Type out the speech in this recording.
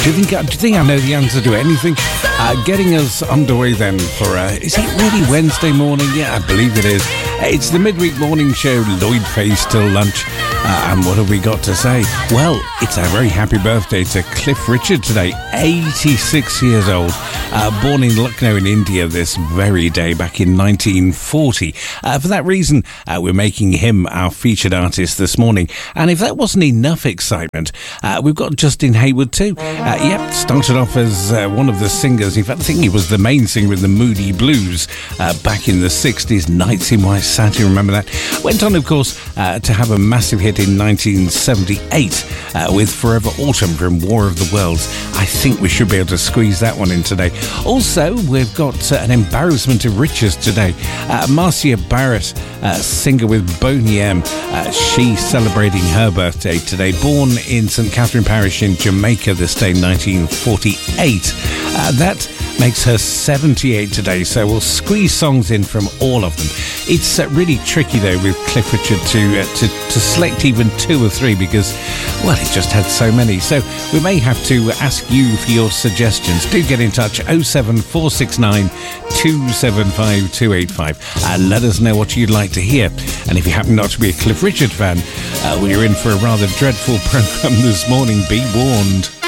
Do you think I know the answer to anything? Getting us underway then for, is it really Wednesday morning? Yeah, I believe it is. It's the midweek morning show, Lloyd Face till lunch. And what have we got to say? Well, it's a very happy birthday to Cliff Richard today, 86 years old. Born in Lucknow in India this very day back in 1940. For that reason, we're making him our featured artist this morning. And if that wasn't enough excitement, we've got Justin Hayward too. Started off as one of the singers. In fact, I think he was the main singer in the Moody Blues back in the 60s, Nights in White Satin, remember that? Went on, of course, to have a massive hit in 1978 with Forever Autumn from War of the Worlds. I think we should be able to squeeze that one in today. Also, we've got an embarrassment of riches today. Marcia Barrett, singer with Boney M. She's celebrating her birthday today. Born in St. Catherine Parish in Jamaica this day, 1948. That makes her 78 today, so we'll squeeze songs in from all of them. It's really tricky though with Cliff Richard to select even two or three because, well, he just had so many. So we may have to ask you for your suggestions. Do get in touch, 07469 275 285, and let us know what you'd like to hear. And if you happen not to be a Cliff Richard fan, well, you're in for a rather dreadful programme this morning, be warned.